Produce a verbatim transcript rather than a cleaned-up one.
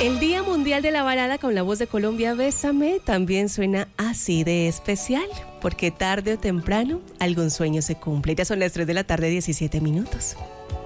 El Día Mundial de la Balada con la Voz de Colombia, Bésame, también suena así de especial, porque tarde o temprano algún sueño se cumple. Ya son las tres de la tarde, diecisiete minutos.